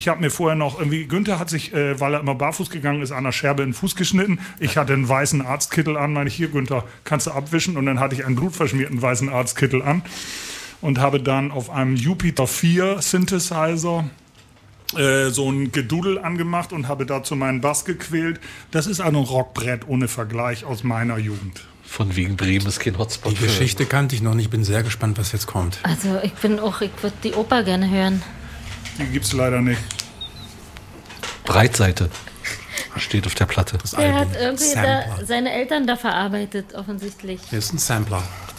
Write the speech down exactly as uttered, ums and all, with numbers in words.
Ich habe mir vorher noch irgendwie, Günther hat sich, äh, weil er immer barfuß gegangen ist, an der Scherbe in den Fuß geschnitten. Ich hatte einen weißen Arztkittel an, meine ich, hier Günther, kannst du abwischen? Und dann hatte ich einen blutverschmierten weißen Arztkittel an und habe dann auf einem Jupiter vier Synthesizer äh, so ein Gedudel angemacht und habe dazu meinen Bass gequält. Das ist ein Rockbrett ohne Vergleich aus meiner Jugend. Von wegen Bremen ist kein Hotspot. Die Geschichte kannte ich noch nicht, ich bin sehr gespannt, was jetzt kommt. Also ich bin auch, ich würde die Oper gerne hören. Die gibt's leider nicht. Breitseite steht auf der Platte. Das Der Album. hat irgendwie da seine Eltern da verarbeitet, offensichtlich. Hier ist ein Sampler.